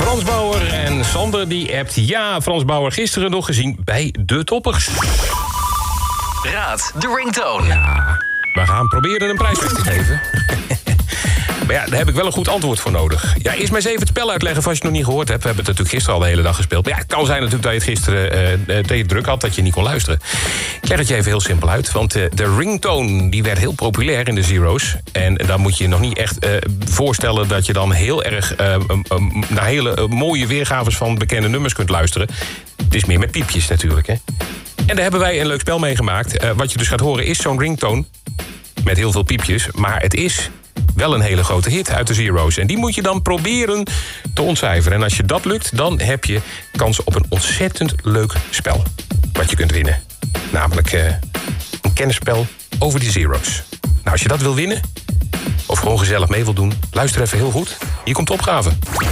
Frans Bauer en Sander die appt... ja, Frans Bauer gisteren nog gezien bij De Toppers. Raad de ringtone. Ja, we gaan proberen een prijs weg te geven. Maar ja, daar heb ik wel een goed antwoord voor nodig. Ja, eerst maar eens even het spel uitleggen als je het nog niet gehoord hebt. We hebben het natuurlijk gisteren al de hele dag gespeeld. Maar ja, het kan zijn natuurlijk dat je het gisteren dat je druk had, dat je niet kon luisteren. Ik leg het je even heel simpel uit. Want de ringtone die werd heel populair in de Zero's. En dan moet je je nog niet echt voorstellen dat je dan heel erg naar hele mooie weergaves van bekende nummers kunt luisteren. Het is meer met piepjes natuurlijk, hè. En daar hebben wij een leuk spel mee gemaakt. Wat je dus gaat horen is zo'n ringtone met heel veel piepjes. Maar het is wel een hele grote hit uit de Zero's. En die moet je dan proberen te ontcijferen. En als je dat lukt, dan heb je kans op een ontzettend leuk spel. Wat je kunt winnen. Namelijk een kennisspel over die Zero's. Nou, als je dat wil winnen, of gewoon gezellig mee wil doen, luister even heel goed. Hier komt de opgave.